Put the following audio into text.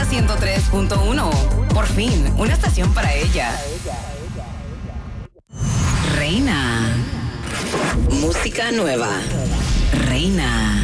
103.1. Por fin, una estación para ella. Reina. Música nueva. Reina.